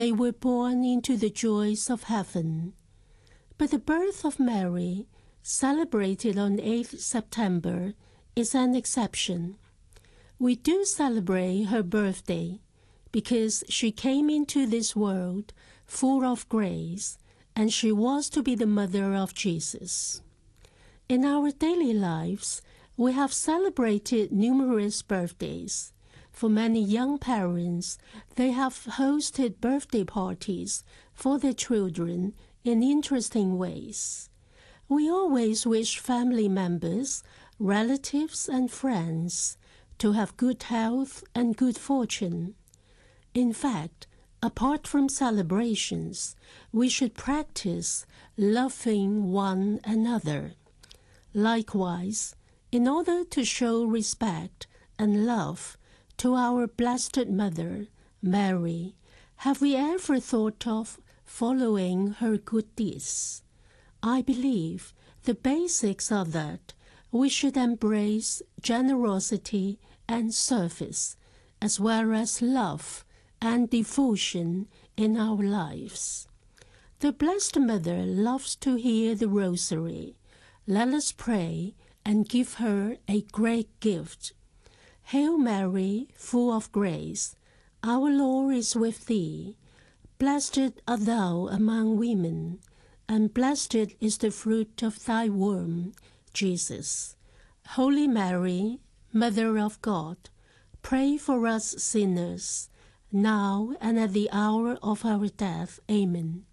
They were born into the joys of heaven. But the birth of Mary, celebrated on 8th September, is an exception. We do celebrate her birthday because she came into this world full of grace, and she was to be the mother of Jesus. In our daily lives, we have celebrated numerous birthdays. For many young parents, they have hosted birthday parties for their children in interesting ways. We always wish family members, relatives, and friends to have good health and good fortune. In fact, apart from celebrations, we should practice loving one another. Likewise, in order to show respect and love to our Blessed Mother, Mary, have we ever thought of following her good deeds? I believe the basics are that we should embrace generosity and service, as well as love and devotion in our lives. The Blessed Mother loves to hear the Rosary. Let us pray and give her a great gift. Hail Mary, full of grace, our Lord is with thee. Blessed art thou among women, and blessed is the fruit of thy womb, Jesus. Holy Mary, Mother of God, pray for us sinners, now and at the hour of our death. Amen.